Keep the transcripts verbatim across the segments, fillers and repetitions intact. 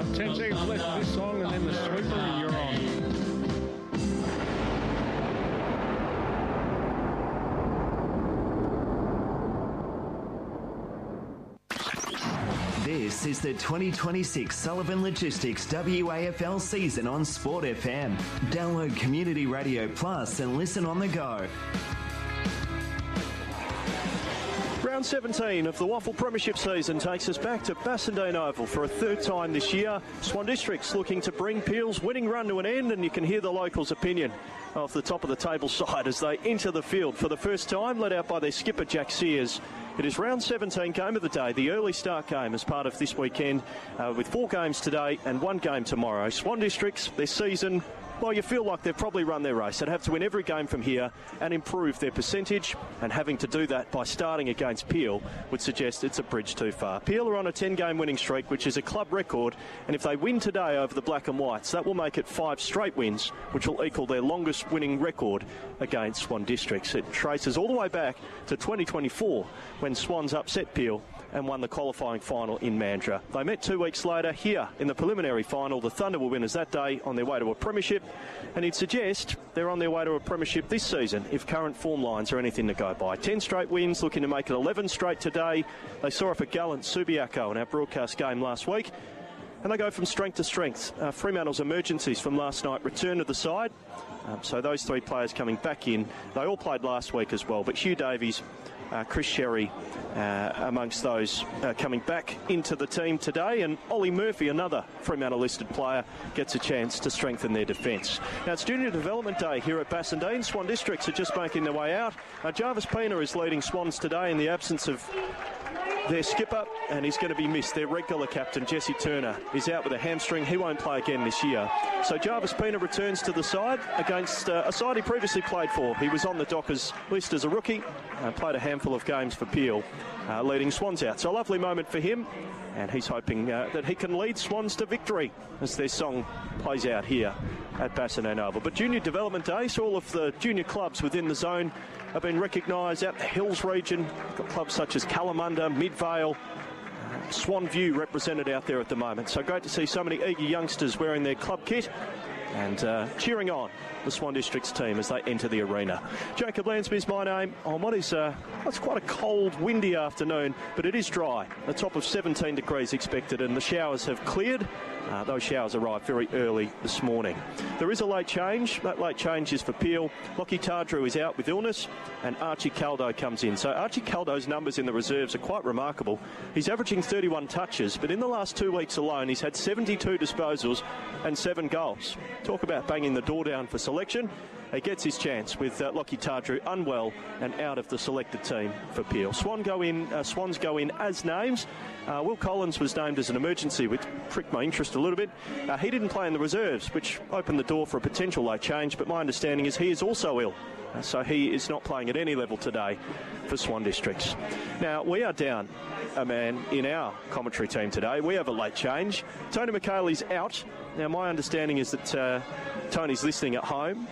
Ten seconds left of this song, and then the sweeper, and you're on. This is the twenty twenty-six Sullivan Logistics W A F L season on Sport F M. Download Community Radio Plus and listen on the go. Round seventeen of the Waffle Premiership season takes us back to Bassendean Oval for a third time this year. Swan District's looking to bring Peel's winning run to an end, and you can hear the locals' opinion off the top of the table side as they enter the field for the first time, led out by their skipper Jack Sears. It is round seventeen, game of the day, the early start game as part of this weekend, uh, with four games today and one game tomorrow. Swan Districts, their season, well, you feel like they've probably run their race. They'd have to win every game from here and improve their percentage, and having to do that by starting against Peel would suggest it's a bridge too far. Peel are on a ten-game winning streak, which is a club record, and if they win today over the Black and Whites, that will make it five straight wins, which will equal their longest winning record against Swan Districts. It traces all the way back to twenty twenty-four, when Swans upset Peel and won the qualifying final in Mandurah. They met two weeks later here in the preliminary final. The Thunder were winners that day on their way to a premiership, and he'd suggest they're on their way to a premiership this season if current form lines are anything to go by. ten straight wins, looking to make it eleven straight today. They saw off a gallant Subiaco in our broadcast game last week, and they go from strength to strength. Uh, Fremantle's emergencies from last night return to the side, um, so those three players coming back in. They all played last week as well, but Hugh Davies, Uh, Chris Sherry uh, amongst those uh, coming back into the team today, and Ollie Murphy, another Fremantle-listed player, gets a chance to strengthen their defence. Now, it's Junior Development Day here at Bassendean. Swan Districts are just making their way out. Uh, Jarvis Pena is leading Swans today in the absence of their skipper, and he's going to be missed. Their regular captain, Jesse Turner, is out with a hamstring. He won't play again this year. So Jarvis Pena returns to the side against uh, a side he previously played for. He was on the Dockers list as a rookie, uh, played a handful of games for Peel, uh, leading Swans out. So a lovely moment for him, and he's hoping uh, that he can lead Swans to victory as their song plays out here at Bassendean Oval. But Junior Development Day, so all of the junior clubs within the zone have been recognised out in the Hills region. Got clubs such as Kalamunda, Midvale, uh, Swan View represented out there at the moment. So great to see so many eager youngsters wearing their club kit and uh, cheering on the Swan Districts team as they enter the arena. Jacob Lansby is my name on what is uh, it's quite a cold, windy afternoon, but it is dry. A top of seventeen degrees expected, and the showers have cleared. Uh, those showers arrived very early this morning. There is a late change. That late change is for Peel. Lockie Tardrew is out with illness, and Archie Caldo comes in. So Archie Caldo's numbers in the reserves are quite remarkable. He's averaging thirty-one touches, but in the last two weeks alone, he's had seventy-two disposals and seven goals. Talk about banging the door down for selection. He gets his chance with uh, Lockie Tardrew unwell and out of the selected team for Peel. Swan go in, uh, Swans go in as names. Uh, Will Collins was named as an emergency, which pricked my interest a little bit. Uh, he didn't play in the reserves, which opened the door for a potential late change, but my understanding is he is also ill. Uh, so he is not playing at any level today for Swan Districts. Now, we are down a man in our commentary team today. We have a late change. Tony McHaley's out. Now, my understanding is that uh, Tony's listening at home,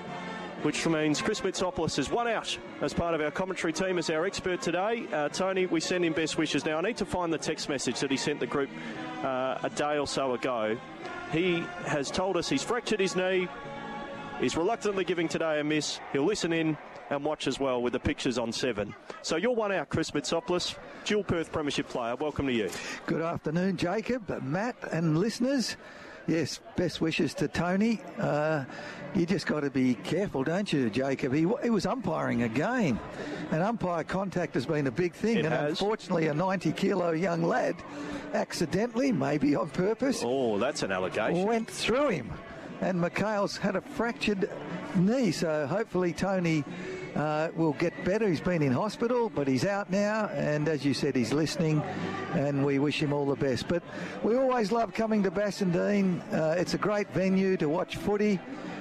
which means Chris Mitsopoulos is one out as part of our commentary team as our expert today. Uh, Tony, we send him best wishes. Now, I need to find the text message that he sent the group uh, a day or so ago. He has told us he's fractured his knee. He's reluctantly giving today a miss. He'll listen in and watch as well with the pictures on seven. So you're one out, Chris Mitsopoulos, dual Perth Premiership player. Welcome to you. Good afternoon, Jacob, Matt and listeners. Yes, best wishes to Tony. Uh, you just got to be careful, don't you, Jacob? He, he was umpiring a game, and umpire contact has been a big thing. It and has. Unfortunately, a ninety-kilo young lad, accidentally, maybe on purpose, Oh, that's an allegation. went through him. And Mikhail's had a fractured knee, so hopefully Tony uh, will get better. He's been in hospital, but he's out now, and as you said, he's listening, and we wish him all the best. But we always love coming to Bassendean. Uh, it's a great venue to watch footy.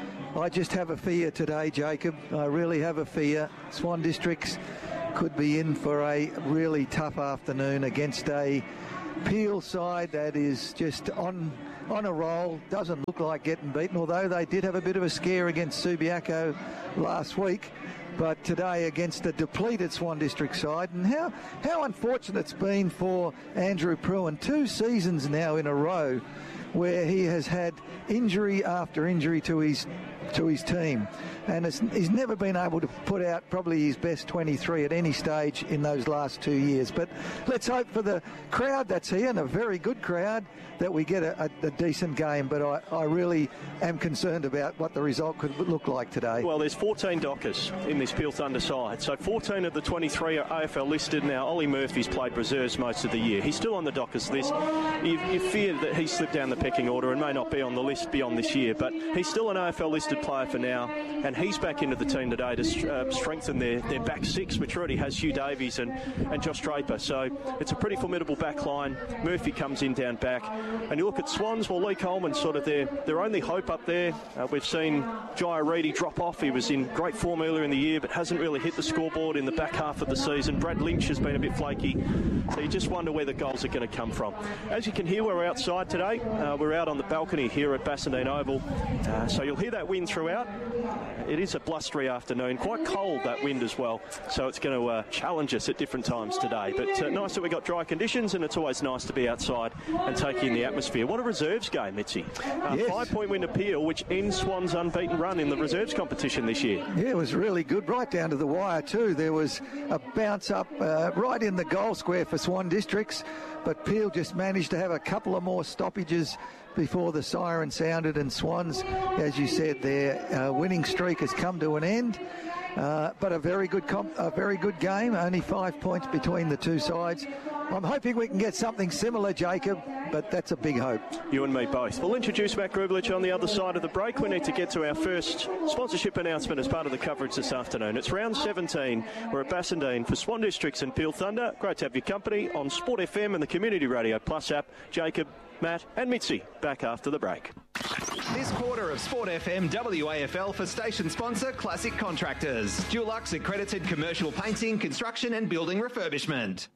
I just have a fear today, Jacob. I really have a fear. Swan Districts could be in for a really tough afternoon against a Peel side that is just on on a roll, doesn't look like getting beaten, although they did have a bit of a scare against Subiaco last week. But today against a depleted Swan District side, and how, how unfortunate it's been for Andrew Pruin. Two seasons now in a row where he has had injury after injury to his to his team, and it's, he's never been able to put out probably his best twenty-three at any stage in those last two years. But let's hope for the crowd that's here, and a very good crowd, that we get a, a, a decent game. But I, I really am concerned about what the result could look like today. Well, there's fourteen Dockers in this Peel Thunder side, so fourteen of the twenty-three are A F L listed now. Ollie Murphy's played reserves most of the year. He's still on the Dockers list. You, you fear that he's slipped down the pecking order and may not be on the list beyond this year, but he's still an A F L listed player for now, and he's back into the team today to uh, strengthen their, their back six, which already has Hugh Davies and, and Josh Draper. So it's a pretty formidable back line. Murphy comes in down back. And you look at Swans, well, Lee Coleman's sort of their, their only hope up there. Uh, we've seen Jai Reedy drop off. He was in great form earlier in the year, but hasn't really hit the scoreboard in the back half of the season. Brad Lynch has been a bit flaky, so you just wonder where the goals are going to come from. As you can hear, we're outside today. Uh, we're out on the balcony here at Bassendean Oval, uh, so you'll hear that wind throughout. It is a blustery afternoon, quite cold, that wind as well, so it's going to uh, challenge us at different times today. But uh, nice that we've got dry conditions, and it's always nice to be outside and take in the atmosphere. What a reserves game, Mitzi. Uh, yes. Five-point win appeal, which ends Swans' unbeaten run in the reserves competition this year. Yeah, it was really good, right down to the wire too. There was a bounce up uh, right in the goal square for Swan Districts, but Peel just managed to have a couple of more stoppages before the siren sounded, and Swans, as you said, their uh, winning streak has come to an end. Uh, but a very good comp- a very good game, only five points between the two sides. I'm hoping we can get something similar, Jacob, but that's a big hope. You and me both. We'll introduce Matt Grublich on the other side of the break. We need to get to our first sponsorship announcement as part of the coverage this afternoon. It's round seventeen. We're at Bassendean for Swan Districts and Peel Thunder. Great to have your company on Sport F M and the Community Radio Plus app. Jacob, Matt and Mitzi back after the break. This quarter of Sport F M W A F L for station sponsor Classic Contractors. Dulux accredited commercial painting, construction and building refurbishment.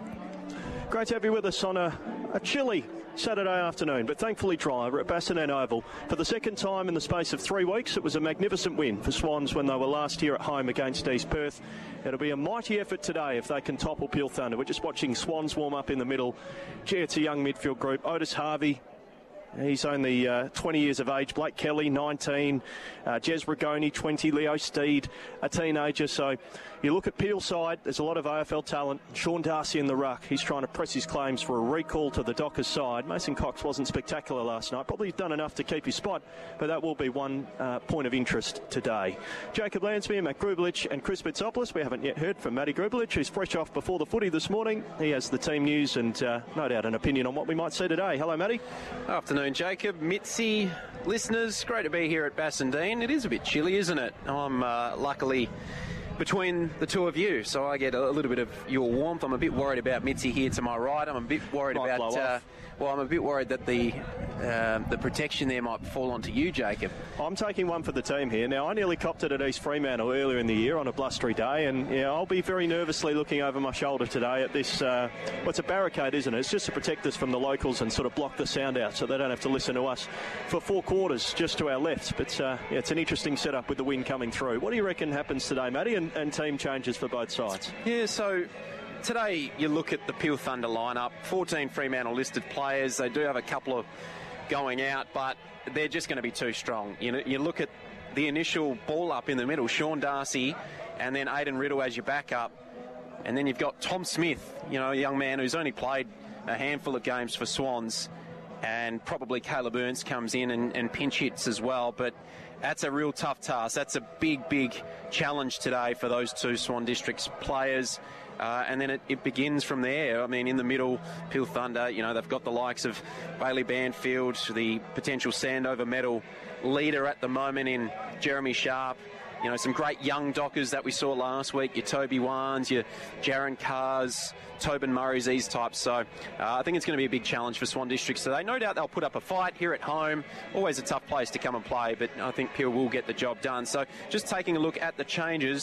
Great to have you with us on a, a chilly Saturday afternoon, but thankfully dry. We're at Bassendean Oval for the second time in the space of three weeks. It was a magnificent win for Swans when they were last here at home against East Perth. It'll be a mighty effort today if they can topple Peel Thunder. We're just watching Swans warm up in the middle. Gee, it's a young midfield group. Otis Harvey, he's only uh, twenty years of age. Blake Kelly, nineteen. Uh, Jez Rigoni, twenty. Leo Steed, a teenager. So you look at Peel's side, there's a lot of A F L talent. Sean Darcy in the ruck. He's trying to press his claims for a recall to the Dockers side. Mason Cox wasn't spectacular last night. Probably done enough to keep his spot, but that will be one uh, point of interest today. Jacob Lansby, Matt Grublich and Chris Bitsopoulos. We haven't yet heard from Matty Grublich, who's fresh off before the footy this morning. He has the team news and uh, no doubt an opinion on what we might see today. Hello, Matty. Afternoon, Jacob. Mitzi, listeners, great to be here at Bassendean. It is a bit chilly, isn't it? I'm uh, luckily between the two of you, so I get a little bit of your warmth. I'm a bit worried about Mitzi here to my right. I'm a bit worried Might about... Uh, well, I'm a bit worried that the uh, the protection there might fall onto you, Jacob. I'm taking one for the team here. Now, I nearly copped it at East Fremantle earlier in the year on a blustery day, and yeah, I'll be very nervously looking over my shoulder today at this. Uh, well, it's a barricade, isn't it? It's just to protect us from the locals and sort of block the sound out so they don't have to listen to us for four quarters just to our left. But uh, yeah, it's an interesting setup with the wind coming through. What do you reckon happens today, Matty, and, and team changes for both sides? Yeah, so today you look at the Peel Thunder lineup, fourteen Fremantle listed players. They do have a couple of going out, but they're just going to be too strong. You know, you look at the initial ball up in the middle, Sean Darcy, and then Aidan Riddle as your backup, and then you've got Tom Smith, you know, a young man who's only played a handful of games for Swans, and probably Caleb Ernst comes in and, and pinch hits as well, but that's a real tough task. That's a big, big challenge today for those two Swan Districts players. Uh, and then it, it begins from there. I mean, in the middle, Peel Thunder, you know, they've got the likes of Bailey Banfield, the potential Sandover medal leader at the moment in Jeremy Sharp. You know, some great young Dockers that we saw last week, your Toby Wans, your Jaron Carrs, Tobin Murray's, these types. So uh, I think it's going to be a big challenge for Swan Districts today. No doubt they'll put up a fight here at home. Always a tough place to come and play, but I think Peel will get the job done. So just taking a look at the changes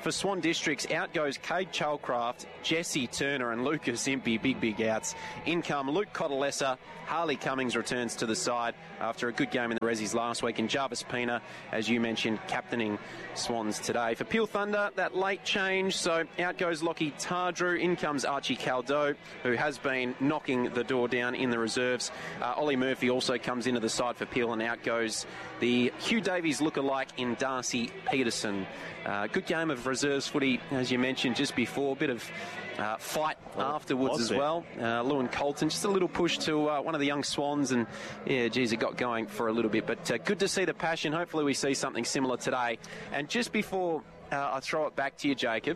For Swan Districts, out goes Cade Chalcraft, Jesse Turner and Lucas Impey, big, big outs. In come Luke Cotalessa, Harley Cummings returns to the side after a good game in the Rezzies last week, and Jarvis Pina, as you mentioned, captaining Swans today. For Peel Thunder, that late change, so out goes Lockie Tardrew, in comes Archie Caldo, who has been knocking the door down in the reserves. Uh, Ollie Murphy also comes into the side for Peel, and out goes the Hugh Davies lookalike in Darcy Peterson. Uh, good game of reserves footy, as you mentioned just before. A bit of uh, fight well, afterwards as it? well. Uh, Lewin Colton, just a little push to uh, one of the young Swans, and yeah, geez, it got going for a little bit. But uh, good to see the passion. Hopefully we see something similar today. And just before uh, I throw it back to you, Jacob,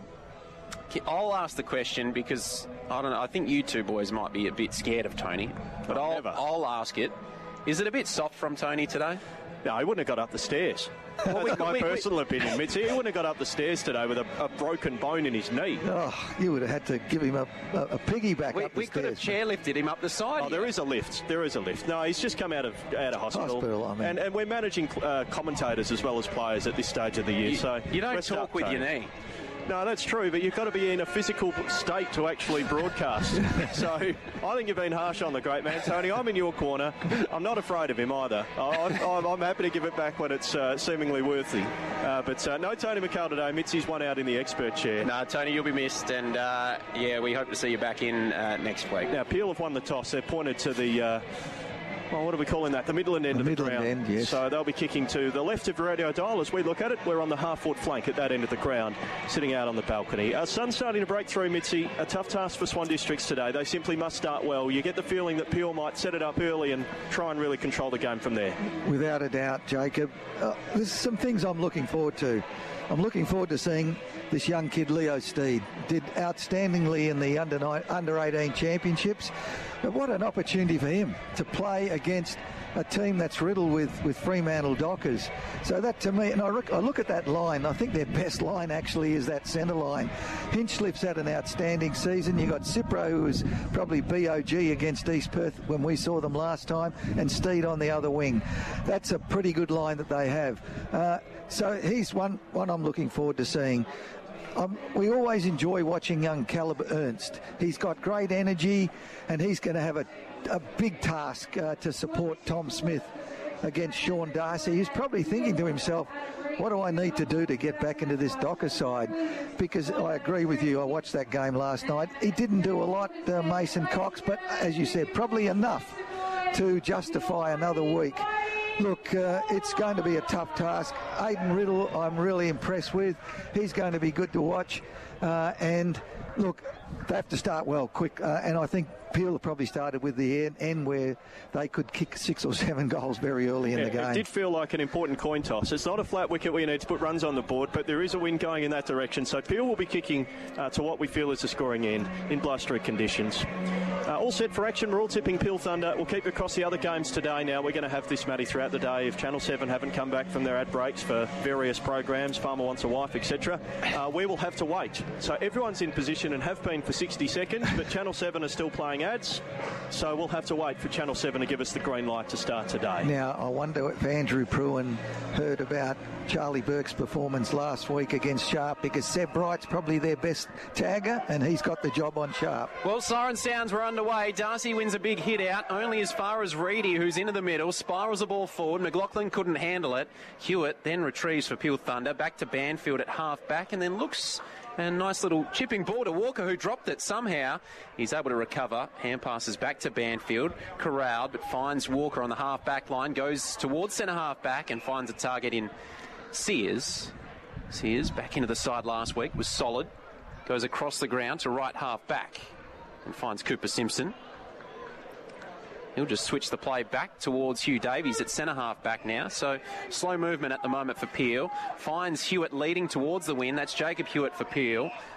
I'll ask the question because, I don't know, I think you two boys might be a bit scared of Tony, but I'll, I'll ask it. Is it a bit soft from Tony today? No, he wouldn't have got up the stairs. Well, That's we, my we, personal we, opinion, Mitzi. He wouldn't have got up the stairs today with a, a broken bone in his knee. Oh, you would have had to give him a, a, a piggyback we, up the we stairs. We could have chairlifted him up the side. Oh, there is a lift. There is a lift. No, he's just come out of out of hospital. Hospital, I mean. And, and we're managing uh, commentators as well as players at this stage of the year. You, so you don't talk up, with Tony. your knee. No, that's true, but you've got to be in a physical state to actually broadcast. So I think you've been harsh on the great man, Tony. I'm in your corner. I'm not afraid of him either. I'm, I'm, I'm happy to give it back when it's uh, seemingly worthy. Uh, but uh, no Tony McHale today. Mitzi's one out in the expert chair. No, Tony, you'll be missed. And, uh, yeah, we hope to see you back in uh, next week. Now, Peel have won the toss. They're pointed to the... Uh, Well, what are we calling that? The Midland end the of the Midland ground. End, yes. So they'll be kicking to the left of radio dial as we look at it. We're on the half-foot flank at that end of the ground, sitting out on the balcony. Our sun's starting to break through, Mitzi. A tough task for Swan Districts today. They simply must start well. You get the feeling that Peel might set it up early and try and really control the game from there. Without a doubt, Jacob. Uh, there's some things I'm looking forward to. I'm looking forward to seeing this young kid, Leo Steed. Did outstandingly in the under nine, under eighteen championships. But what an opportunity for him to play against a team that's riddled with, with Fremantle Dockers. So that to me, and I, rec- I look at that line, I think their best line actually is that centre line. Hinchliffe's had an outstanding season. You've got Cipro, who was probably B O G against East Perth when we saw them last time, and Steed on the other wing. That's a pretty good line that they have. Uh, so he's one, one I'm looking forward to seeing. Um, we always enjoy watching young Caleb Ernst. He's got great energy, and he's going to have a, a big task uh, to support Tom Smith against Sean Darcy. He's probably thinking to himself, what do I need to do to get back into this Docker side? Because I agree with you, I watched that game last night. He didn't do a lot, uh, Mason Cox, but as you said, probably enough to justify another week. Look, uh, it's going to be a tough task. Aidan Riddle, I'm really impressed with. He's going to be good to watch. Uh, and, look, they have to start well, quick. Uh, and I think Peel probably started with the end, end where they could kick six or seven goals very early in yeah, the game. It did feel like an important coin toss. It's not a flat wicket where you need to put runs on the board, but there is a wind going in that direction. So Peel will be kicking uh, to what we feel is the scoring end in blustery conditions. Uh, all set for action. We're all tipping Peel Thunder. We'll keep across the other games today. Now we're going to have this, Matty, throughout the day. If Channel seven haven't come back from their ad breaks for various programs, Farmer Wants a Wife, et cetera, uh, we will have to wait. So everyone's in position and have been for sixty seconds, but Channel seven are still playing ads. So we'll have to wait for Channel seven to give us the green light to start today. Now, I wonder if Andrew Pruen heard about Charlie Burke's performance last week against Sharp, because Seb Bright's probably their best tagger, and he's got the job on Sharp. Well, siren sounds were underway. Darcy wins a big hit out, only as far as Reedy, who's into the middle, spirals the ball forward. McLaughlin couldn't handle it. Hewitt then retrieves for Peel Thunder, back to Banfield at half back, and then looks... And nice little chipping ball to Walker, who dropped it somehow. He's able to recover. Hand passes back to Banfield. Corralled, but finds Walker on the half-back line. Goes towards centre half-back and finds a target in Sears. Sears, back into the side last week, was solid. Goes across the ground to right half-back and finds Cooper Simpson. He'll just switch the play back towards Hugh Davies at centre half back now. So slow movement at the moment for Peel. Finds Hewitt leading towards the win. That's Jacob Hewitt for Peel.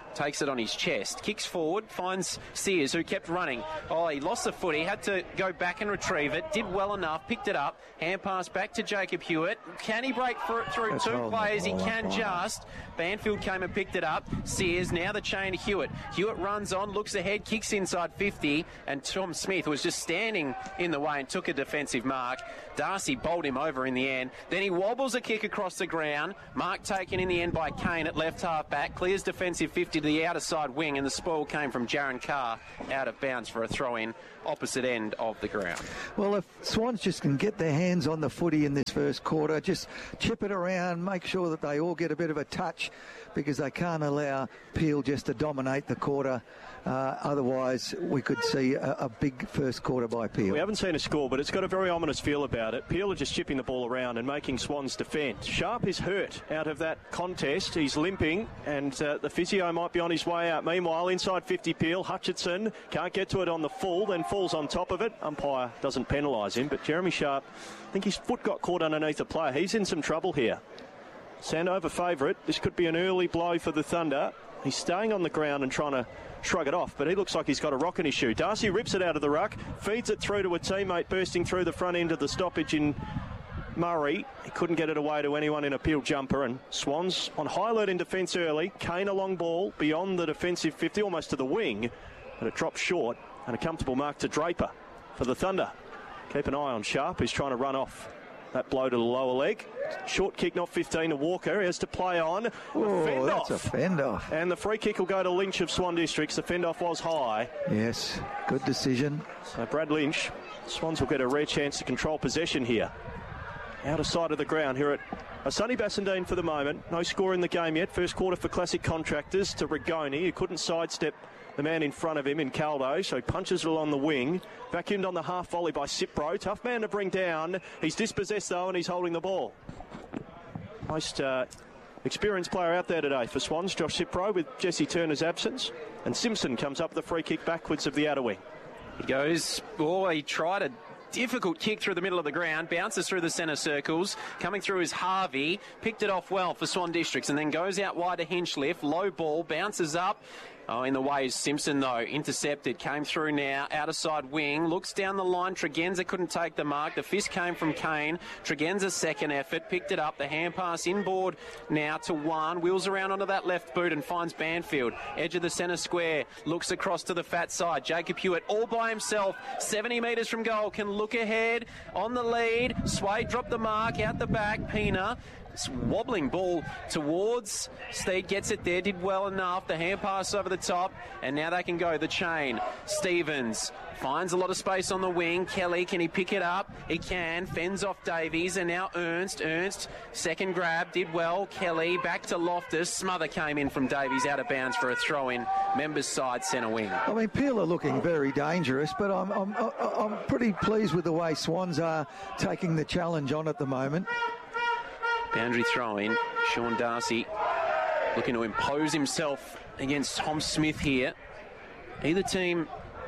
takes it on his chest, kicks forward, finds Sears, who kept running. Oh, he lost the foot. He had to go back and retrieve it. Did well enough, picked it up. Hand pass back to Jacob Hewitt. Can he break for, through That's two holding players? the He ball can up. just. Banfield came and picked it up. Sears, now the chain to Hewitt. Hewitt runs on, looks ahead, kicks inside fifty, and Tom Smith was just standing in the way and took a defensive mark. Darcy bowled him over in the end. Then he wobbles a kick across the ground. Mark taken in the end by Kane at left half back. Clears defensive fifty to the outer side wing, and the spoil came from Jaron Carr out of bounds for a throw-in opposite end of the ground. Well, if Swans just can get their hands on the footy in this first quarter, just chip it around, make sure that they all get a bit of a touch, because they can't allow Peel just to dominate the quarter. Uh, otherwise, we could see a, a big first quarter by Peel. We haven't seen a score, but it's got a very ominous feel about it. Peel are just chipping the ball around and making Swans defend. Sharp is hurt out of that contest. He's limping, and uh, the physio might be on his way out. Meanwhile, inside fifty Peel, Hutchinson can't get to it on the full, then falls on top of it. Umpire doesn't penalise him, but Jeremy Sharp, I think his foot got caught underneath a player. He's in some trouble here. Sandover favourite. This could be an early blow for the Thunder. He's staying on the ground and trying to shrug it off, but he looks like he's got a rock in his shoe. Darcy rips it out of the ruck, feeds it through to a teammate bursting through the front end of the stoppage in Murray. He couldn't get it away to anyone in a Peel jumper, and Swans on high alert in defence early. Kane a long ball beyond the defensive fifty, almost to the wing, but it drops short, and a comfortable mark to Draper for the Thunder. Keep an eye on Sharp, who's trying to run off that blow to the lower leg. Short kick, not fifteen to Walker. He has to play on. Oh, fend that's off. a fend off. And the free kick will go to Lynch of Swan Districts. The fend off was high. Yes, good decision. So Brad Lynch, Swans will get a rare chance to control possession here. Outer side of the ground here at a sunny Bassendean for the moment. No score in the game yet. First quarter for Classic Contractors to Rigoni, who couldn't sidestep the man in front of him in Caldo, so he punches it along the wing. Vacuumed on the half volley by Cipro. Tough man to bring down. He's dispossessed though, and he's holding the ball. Most uh, experienced player out there today for Swans, Josh Cipro, with Jesse Turner's absence. And Simpson comes up with a free kick backwards of the outer wing. He goes, oh, he tried a difficult kick through the middle of the ground, bounces through the centre circles. Coming through is Harvey, picked it off well for Swan Districts, and then goes out wide to Hinchliff. Low ball, bounces up. Oh, in the way is Simpson, though. Intercepted. Came through now. Outer side wing. Looks down the line. Tregenza couldn't take the mark. The fist came from Kane. Tregenza's second effort. Picked it up. The hand pass inboard now to one. Wheels around onto that left boot and finds Banfield. Edge of the centre square. Looks across to the fat side. Jacob Hewitt all by himself. seventy metres from goal. Can look ahead. On the lead. Sway dropped the mark. Out the back. Pina. Wobbling ball towards Steed, gets it there, did well enough. The hand pass over the top, and now they can go the chain. Stevens finds a lot of space on the wing. Kelly, can he pick it up? He can. Fends off Davies, and now Ernst. Ernst, second grab, did well. Kelly back to Loftus. Smother came in from Davies out of bounds for a throw-in. Members side centre wing. I mean, Peel are looking very dangerous, but I'm, I'm, I'm pretty pleased with the way Swans are taking the challenge on at the moment. Boundary throw-in. Sean Darcy looking to impose himself against Tom Smith here. Either team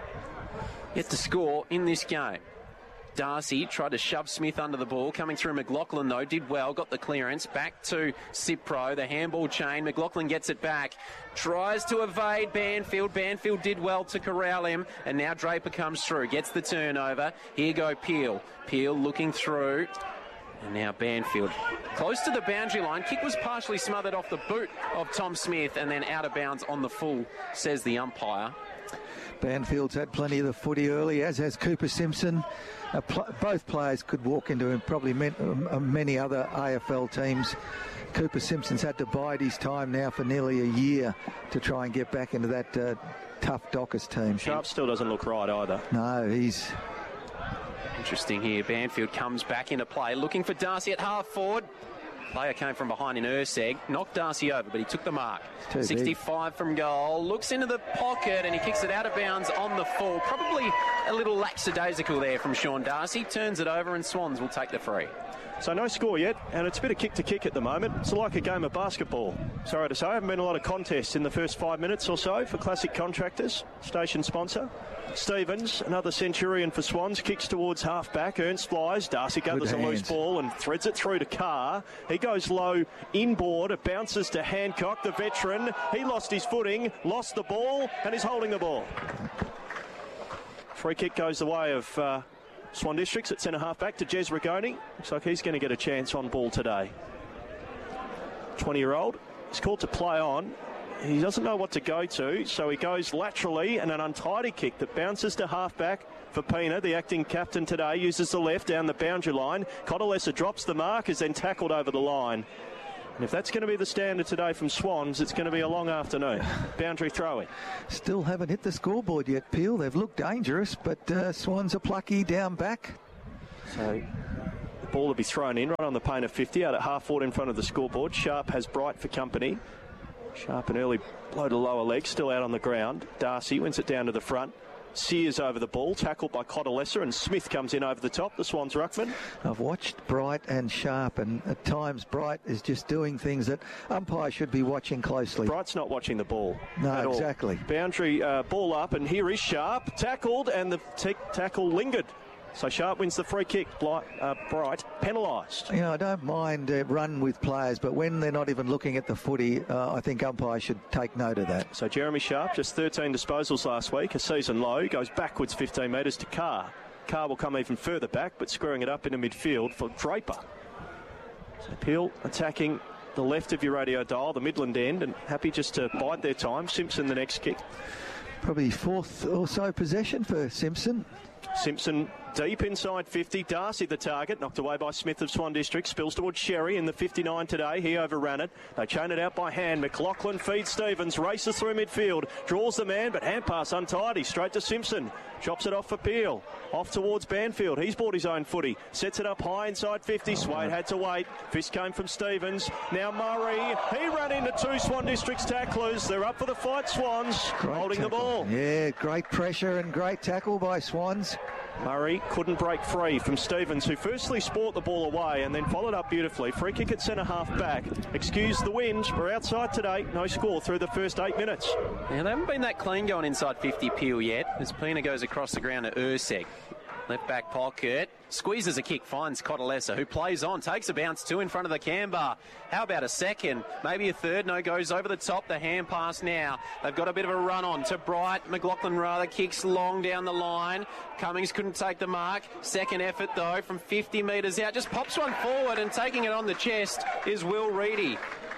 yet to score in this game. Darcy tried to shove Smith under the ball. Coming through McLaughlin, though, did well. Got the clearance. Back to Cipro. The handball chain. McLaughlin gets it back. Tries to evade Banfield. Banfield did well to corral him. And now Draper comes through. Gets the turnover. Here go Peel. Peel looking through. And now Banfield close to the boundary line. Kick was partially smothered off the boot of Tom Smith and then out of bounds on the full, says the umpire. Banfield's had plenty of the footy early, as has Cooper Simpson. Uh, pl- both players could walk into probably men- uh, many other A F L teams. Cooper Simpson's had to bide his time now for nearly a year to try and get back into that uh, tough Dockers team. Sharp still doesn't look right either. No, he's... Interesting here. Banfield comes back into play, looking for Darcy at half forward. Player came from behind in Urseg, knocked Darcy over, but he took the mark. sixty-five big. From goal, looks into the pocket, and he kicks it out of bounds on the full. Probably a little lackadaisical there from Sean Darcy. Turns it over, and Swans will take the free. So no score yet, and it's a bit of kick to kick at the moment. It's like a game of basketball. Sorry to say, I haven't been a lot of contests in the first five minutes or so for Classic Contractors, station sponsor. Stevens, another Centurion for Swans, kicks towards half-back. Ernst flies. Darcy gathers a loose ball and threads it through to Carr. He goes low inboard. It bounces to Hancock, the veteran. He lost his footing, lost the ball, and is holding the ball. Free kick goes the way of uh, Swan Districts at centre half back to Jez Rigoni. Looks like he's going to get a chance on ball today. twenty-year-old. He's called to play on. He doesn't know what to go to, so he goes laterally, and an untidy kick that bounces to half-back for Pina. The acting captain today uses the left down the boundary line. Cotalesa drops the mark, is then tackled over the line. And if that's going to be the standard today from Swans, it's going to be a long afternoon. Boundary throw-in. Still haven't hit the scoreboard yet, Peel. They've looked dangerous, but uh, Swans are plucky down back. So the ball will be thrown in right on the Pina fifty, out at half-forward in front of the scoreboard. Sharp has Bright for company. Sharp an early blow to lower leg, still out on the ground. Darcy wins it down to the front. Sears over the ball, tackled by Cotalesa, and Smith comes in over the top, the Swans ruckman. I've watched Bright and Sharp, and at times Bright is just doing things that umpires should be watching closely. Bright's not watching the ball. No, exactly. All. Boundary uh, ball up, and here is Sharp, tackled, and the t- tackle lingered. So Sharp wins the free kick. Bright, uh, Bright penalised. You know, I don't mind a run with players, but when they're not even looking at the footy, uh, I think umpires should take note of that. So Jeremy Sharp, just thirteen disposals last week, a season low, goes backwards fifteen metres to Carr. Carr will come even further back, but screwing it up into midfield for Draper. So Peel attacking the left of your radio dial, the Midland end, and happy just to bide their time. Simpson the next kick. Probably fourth or so possession for Simpson. Simpson deep inside fifty. Darcy the target, knocked away by Smith of Swan District. Spills towards Sherry in the fifty-nine today. He overran it. They chain it out by hand. McLaughlin feeds Stevens, races through midfield, draws the man, but hand pass untidy. Straight to Simpson. Chops it off for Peel. Off towards Banfield. He's bought his own footy. Sets it up high inside fifty. Swade had to wait. Fist came from Stevens. Now Murray. He ran into two Swan Districts tacklers. They're up for the fight, Swans. Great holding tackle. The ball. Yeah, great pressure and great tackle by Swans. Murray couldn't break free from Stevens, who firstly sport the ball away and then followed up beautifully. Free kick at centre half back. Excuse the wind. We're outside today. No score through the first eight minutes. Yeah, they haven't been that clean going inside fifty, Peel, yet. As Pina goes across the ground to Ursek. Left back pocket. Squeezes a kick, finds Cotalesa, who plays on, takes a bounce, two in front of the Canberra. How about a second? Maybe a third. No, goes over the top. The hand pass now. They've got a bit of a run on to Bright. McLaughlin rather kicks long down the line. Cummings couldn't take the mark. Second effort, though, from fifty metres out. Just pops one forward, and taking it on the chest is Will Reedy.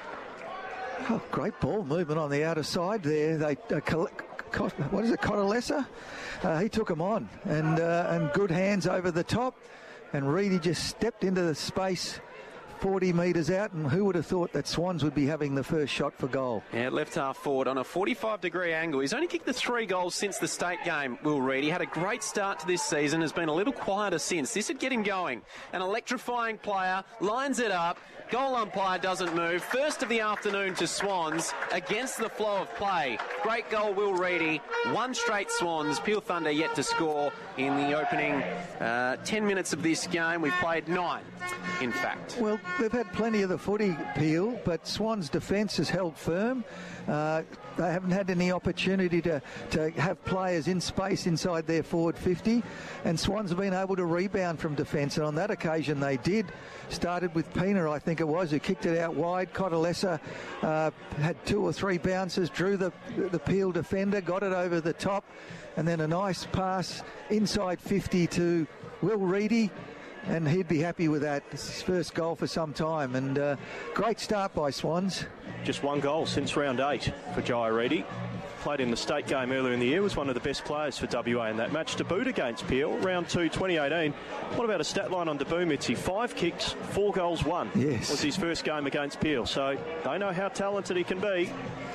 Oh, great ball movement on the outer side there. They uh, what is it, Cotalesa? Uh, he took him on, and uh, and good hands over the top, and Reedy just stepped into the space forty metres out, and who would have thought that Swans would be having the first shot for goal? Yeah, left half forward on a forty-five degree angle. He's only kicked the three goals since the state game, Will Reedy. Had a great start to this season, has been a little quieter since. This would get him going. An electrifying player, lines it up. Goal umpire doesn't move. First of the afternoon to Swans against the flow of play. Great goal, Will Reedy. One straight Swans. Peel Thunder yet to score in the opening uh, ten minutes of this game. We've played nine, in fact. Well, they've had plenty of the footy, Peel, but Swans' defence has held firm. Uh, they haven't had any opportunity to, to have players in space inside their forward fifty, and Swans have been able to rebound from defence, and on that occasion they did. Started with Pina, I think it was, who kicked it out wide. Cotalesa uh, had two or three bounces, drew the, the Peel defender, got it over the top, and then a nice pass inside fifty to Will Reedy. And he'd be happy with that. It's his first goal for some time, and uh, great start by Swans. Just one goal since round eight for Jai Reedy. Played in the state game earlier in the year, was one of the best players for W A in that match. Debuted against Peel, round two, twenty eighteen. What about a stat line on debut, Mitzi? Five kicks, four goals, one. Yes. Was his first game against Peel, so they know how talented he can be.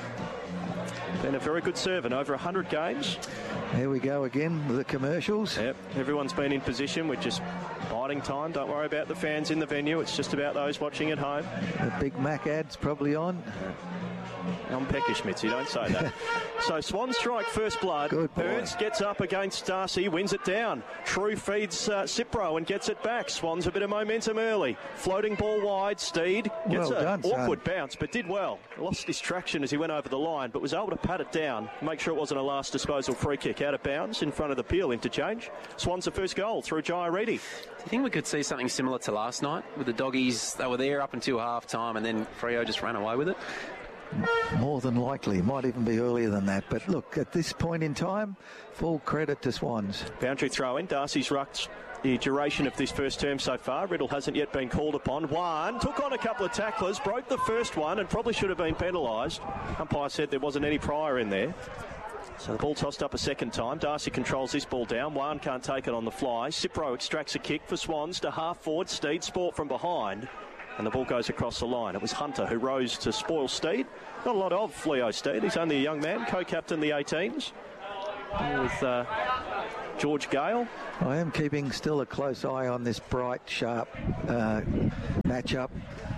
Been a very good servant, over one hundred games. Here we go again with the commercials. Yep, everyone's been in position. We're just biding time. Don't worry about the fans in the venue. It's just about those watching at home. The Big Mac ad's probably on. I'm peckish, Mitzi, don't say that. So Swans strike first blood. Ernst gets up against Darcy, wins it down. True feeds uh, Cipro and gets it back. Swans a bit of momentum early. Floating ball wide. Steed gets well an done, awkward son. bounce, but did well. Lost his traction as he went over the line, but was able to pat it down, make sure it wasn't a last disposal free kick out of bounds in front of the Peel interchange. Swans the first goal through Jai Reedy. Do you think we could see something similar to last night with the doggies? They were there up until half time and then Freo just ran away with it. More than likely. Might even be earlier than that. But look, at this point in time, full credit to Swans. Boundary throw in. Darcy's rucked the duration of this first term so far. Riddle hasn't yet been called upon. One took on a couple of tacklers, broke the first one and probably should have been penalised. Umpire said there wasn't any prior in there. So the ball tossed up a second time. Darcy controls this ball down. Wan can't take it on the fly. Cipro extracts a kick for Swans to half forward. Steed sport from behind. And the ball goes across the line. It was Hunter who rose to spoil Steed. Not a lot of Leo Steed. He's only a young man, co-captain the eighteens. With uh, George Gale. I am keeping still a close eye on this bright, sharp uh, matchup.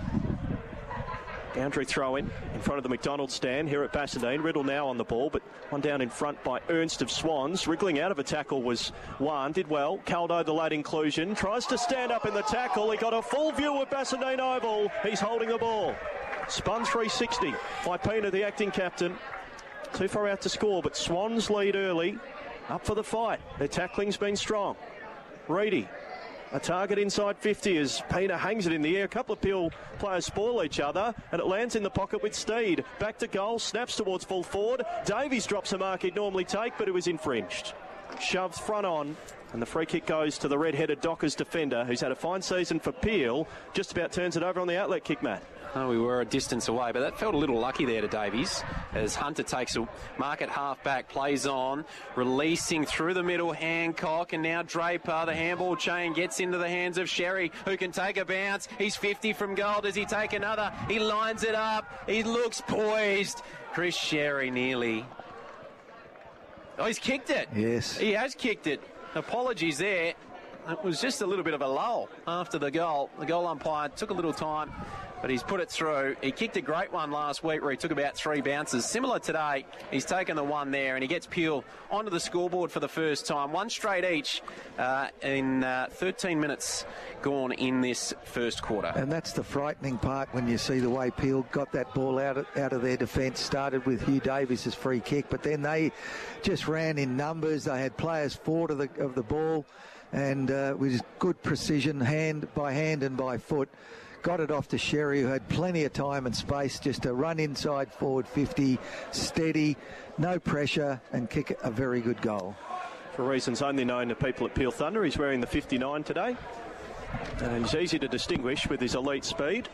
Boundary throw in in front of the McDonald's stand here at Bassendean. Riddle now on the ball, but one down in front by Ernst of Swans. Wriggling out of a tackle was Wan. Did well. Caldo, the late inclusion, tries to stand up in the tackle. He got a full view of Bassendean Oval. He's holding the ball. Spun three sixty by Pena, the acting captain. Too far out to score, but Swans lead early. Up for the fight. Their tackling's been strong. Reedy. A target inside fifty as Pena hangs it in the air. A couple of Peel players spoil each other, and it lands in the pocket with Steed. Back to goal, snaps towards full forward. Davies drops a mark he'd normally take, but it was infringed. Shoved front on, and the free kick goes to the red-headed Dockers defender, who's had a fine season for Peel. Just about turns it over on the outlet kick, Matt. Oh, we were a distance away, but that felt a little lucky there to Davies as Hunter takes a mark at half-back, plays on, releasing through the middle, Hancock, and now Draper. The handball chain gets into the hands of Sherry, who can take a bounce. He's fifty from goal. Does he take another? He lines it up. He looks poised. Chris Sherry nearly. Oh, he's kicked it. Yes. He has kicked it. Apologies there. It was just a little bit of a lull after the goal. The goal umpire took a little time, but he's put it through. He kicked a great one last week where he took about three bounces. Similar today, he's taken the one there and he gets Peel onto the scoreboard for the first time. One straight each uh, in uh, thirteen minutes gone in this first quarter. And that's the frightening part when you see the way Peel got that ball out of, out of their defence. Started with Hugh Davis' free kick, but then they just ran in numbers. They had players forward of the, of the ball, and uh, with good precision, hand by hand and by foot, got it off to Sherry, who had plenty of time and space just to run inside forward fifty, steady, no pressure, and kick a very good goal. For reasons only known to people at Peel Thunder, he's wearing the fifty-nine today. And he's easy to distinguish with his elite speed.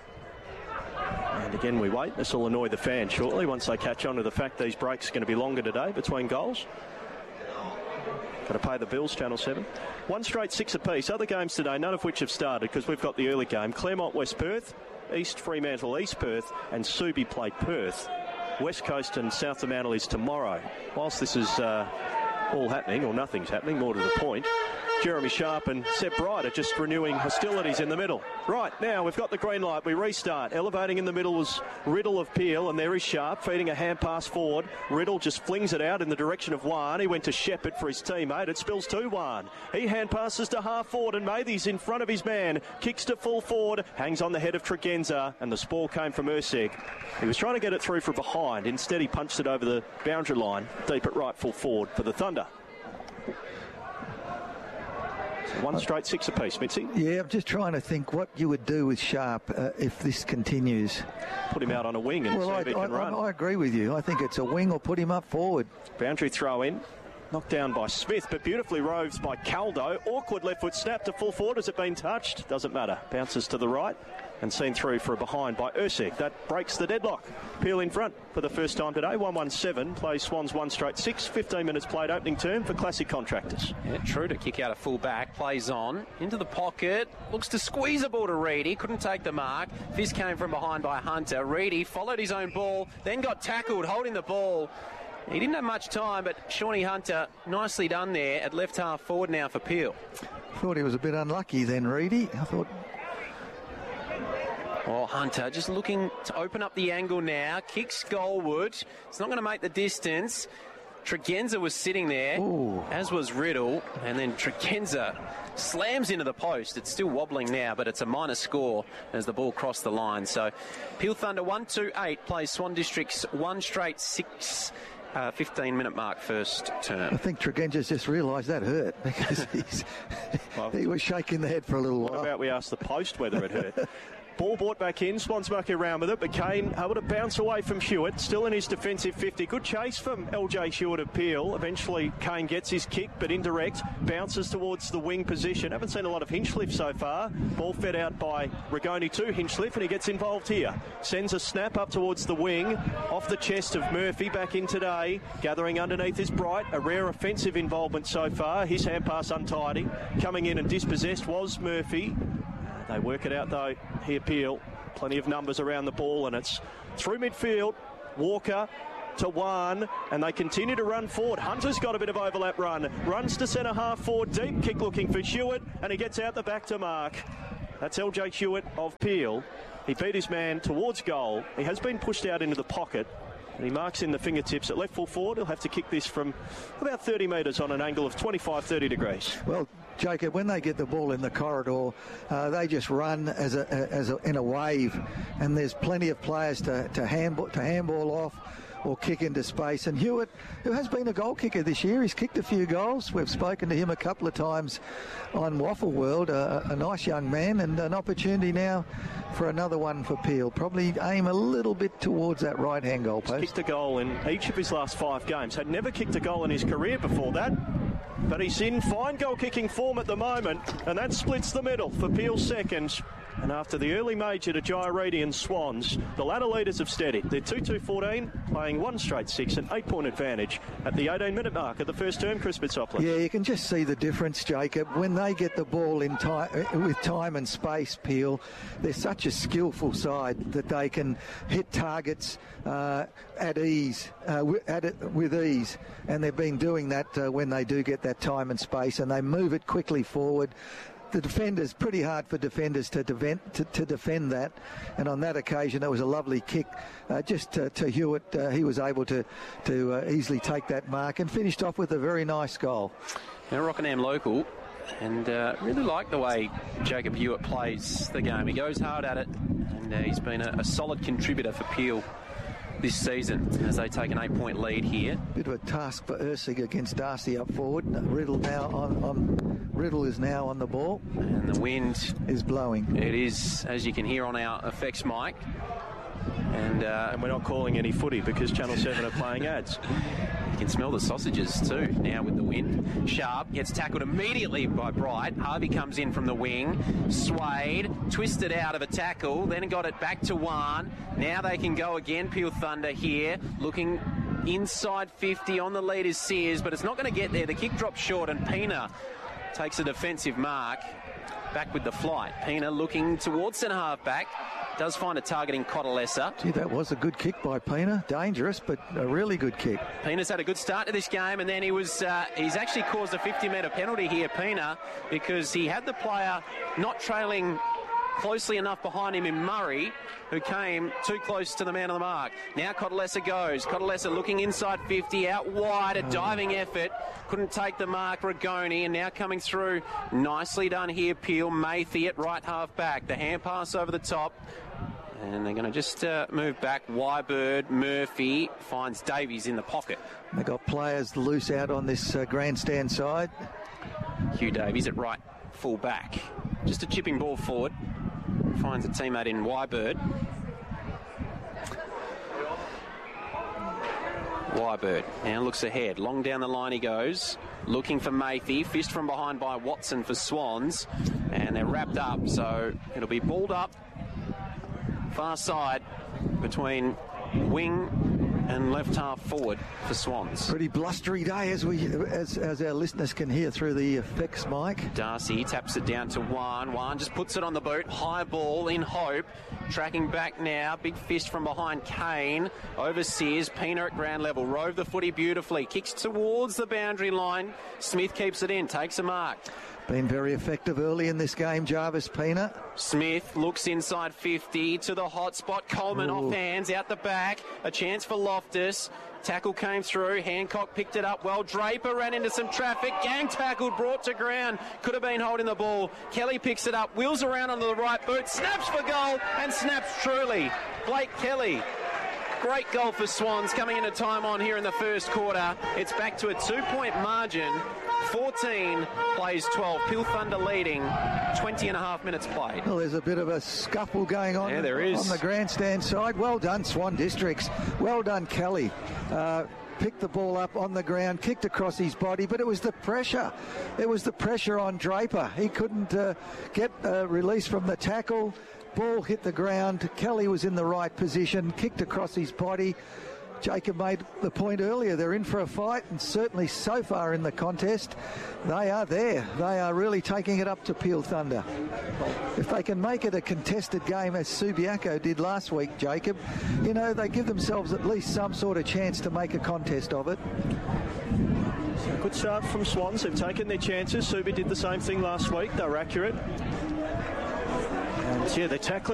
And again, we wait. This will annoy the fans shortly once they catch on to the fact these breaks are going to be longer today between goals. Got to pay the bills, Channel seven. One straight six apiece. Other games today, none of which have started because we've got the early game. Claremont, West Perth, East Fremantle, East Perth, and Subi play Perth. West Coast and South Fremantle is tomorrow. Whilst this is uh, all happening, or nothing's happening, more to the point, Jeremy Sharp and Seb Bright are just renewing hostilities in the middle. Right, now we've got the green light. We restart. Elevating in the middle was Riddle of Peel, and there is Sharp feeding a hand pass forward. Riddle just flings it out in the direction of Wan. He went to Shepherd for his teammate. It spills to Wan. He hand passes to half forward, and Mathy's in front of his man. Kicks to full forward, hangs on the head of Tregenza, and the spoil came from Ursig. He was trying to get it through from behind. Instead, he punched it over the boundary line, deep at right full forward for the Thunder. One straight six apiece, Mitzi. Yeah, I'm just trying to think what you would do with Sharp uh, if this continues. Put him out on a wing and well, see I, if he I, can run. I, I agree with you. I think it's a wing or put him up forward. Boundary throw in. Knocked down by Smith, but beautifully roved by Caldo. Awkward left foot snap to full forward. Has it been touched? Doesn't matter. Bounces to the right and seen through for a behind by Ursig. That breaks the deadlock. Peel in front for the first time today. one one seven. Plays Swans one straight six. fifteen minutes played opening term for Classic Contractors. Yeah, true to kick out a full back. Plays on. Into the pocket. Looks to squeeze a ball to Reedy. Couldn't take the mark. This came from behind by Hunter. Reedy followed his own ball. Then got tackled holding the ball. He didn't have much time, but Shawnee Hunter, nicely done there at left half forward now for Peel. Thought he was a bit unlucky then, Reedy. I thought... Oh, Hunter just looking to open up the angle now. Kicks goalward. It's not going to make the distance. Tregenza was sitting there, Ooh. as was Riddle, and then Tregenza slams into the post. It's still wobbling now, but it's a minor score as the ball crossed the line. So Peel Thunder one two eight plays Swan District's one straight six. Uh, fifteen minute mark first term. I think Tregenza's just realised that hurt because he's, well, he was shaking the head for a little what while. What about we asked the post whether it hurt? Ball brought back in, Swans muck around with it, but Kane able to bounce away from Hewitt, still in his defensive fifty. Good chase from L J Hewitt of Peel. Eventually Kane gets his kick, but indirect, bounces towards the wing position. Haven't seen a lot of Hinchliffe so far. Ball fed out by Rigoni to Hinchliffe, and he gets involved here. Sends a snap up towards the wing, off the chest of Murphy, back in today. Gathering underneath is Bright, a rare offensive involvement so far. His hand pass untidy. Coming in and dispossessed was Murphy. They work it out though here, Peel. Plenty of numbers around the ball, and it's through midfield. Walker to one, and they continue to run forward. Hunter's got a bit of overlap run. Runs to centre half forward, deep kick looking for Hewitt, and he gets out the back to mark. That's L J Hewitt of Peel. He beat his man towards goal. He has been pushed out into the pocket, and he marks in the fingertips at left full forward. He'll have to kick this from about thirty metres on an angle of twenty-five, thirty degrees. Well, Jacob, when they get the ball in the corridor, uh, they just run as a, as a, in a wave, and there's plenty of players to, to, handball, to handball off or kick into space. And Hewitt, who has been a goal kicker this year, he's kicked a few goals. We've spoken to him a couple of times on Waffle World, a, a nice young man, and an opportunity now for another one for Peel. Probably aim a little bit towards that right-hand goal post. He's kicked a goal in each of his last five games. Had never kicked a goal in his career before that. But he's in fine goal-kicking form at the moment, and that splits the middle for Peel's second. And after the early major to Jairedi and Swans, the latter leaders have steadied. They're two two fourteen, playing one straight six, an eight-point advantage at the eighteen minute mark of the first term, Chris Bitsoplin. Yeah, you can just see the difference, Jacob. When they get the ball in time, with time and space, Peel, they're such a skillful side that they can hit targets uh, at ease, uh, at it, with ease. And they've been doing that uh, when they do get that time and space, and they move it quickly forward. The defenders, pretty hard for defenders to defend, to, to defend that, and on that occasion it was a lovely kick uh, just to, to Hewitt. Uh, he was able to, to uh, easily take that mark and finished off with a very nice goal. Now Rockingham local, and uh, really like the way Jacob Hewitt plays the game. He goes hard at it, and uh, he's been a, a solid contributor for Peel this season as they take an eight-point lead here. Bit of a task for Ursig against Darcy up forward. Riddle now on, on Riddle is now on the ball, and the wind is blowing. It is, as you can hear on our effects mic, and uh, and we're not calling any footy because Channel seven are playing ads. You can smell the sausages too now with the wind. Sharp gets tackled immediately by Bright. Harvey comes in from the wing, swayed, twisted out of a tackle, then got it back to one. Now they can go again. Peel Thunder here, looking inside fifty. On the lead is Sears, but it's not going to get there. The kick drops short, and Pina takes a defensive mark. Back with the flight. Pina looking towards centre half back. Does find a target in Cotalessa. Gee, that was a good kick by Pina. Dangerous, but a really good kick. Pina's had a good start to this game, and then he was uh, he's actually caused a fifty metre penalty here, Pina, because he had the player not trailing closely enough behind him in Murray, who came too close to the man on the mark. Now Cotalessa goes. Cotalessa looking inside fifty, out wide, a diving effort. Couldn't take the mark, Rigoni, and now coming through. Nicely done here, Peel. Mathy at right half back. The hand pass over the top. And they're going to just uh, move back. Wybird, Murphy finds Davies in the pocket. They've got players loose out on this uh, grandstand side. Hugh Davies at right full back. Just a chipping ball forward. Finds a teammate in Wybird. Wybird now looks ahead. Long down the line he goes. Looking for Mathy. Fist from behind by Watson for Swans. And they're wrapped up, so it'll be balled up. Far side between wing and left half forward for Swans. Pretty blustery day, as we as as our listeners can hear through the effects mic. Darcy taps it down to Wan. Wan just puts it on the boot. High ball in Hope. Tracking back now. Big fist from behind Kane. Over Sears. Pina at ground level. Rove the footy beautifully. Kicks towards the boundary line. Smith keeps it in. Takes a mark. Been very effective early in this game, Jarvis Pena. Smith looks inside fifty to the hot spot. Coleman Ooh. off hands, out the back. A chance for Loftus. Tackle came through. Hancock picked it up well. Draper ran into some traffic. Gang tackled, brought to ground. Could have been holding the ball. Kelly picks it up, wheels around onto the right boot, snaps for goal, and snaps truly. Blake Kelly. Great goal for Swans coming into time on here in the first quarter. It's back to a two-point margin. fourteen plays twelve. Peel Thunder leading. twenty and a half minutes played. Well, there's a bit of a scuffle going on Yeah, there is. on the grandstand side. Well done, Swan Districts. Well done, Kelly. Uh, picked the ball up on the ground, kicked across his body, but it was the pressure. It was the pressure on Draper. He couldn't uh, get a release from the tackle. Ball hit the ground. Kelly was in the right position, kicked across his body. Jacob made the point earlier. They're in for a fight, and certainly so far in the contest, they are there. They are really taking it up to Peel Thunder. If they can make it a contested game, as Subiaco did last week, Jacob, you know, they give themselves at least some sort of chance to make a contest of it. So good start from Swans. They've taken their chances. Subi did the same thing last week. They were accurate. And yeah, they're tackling.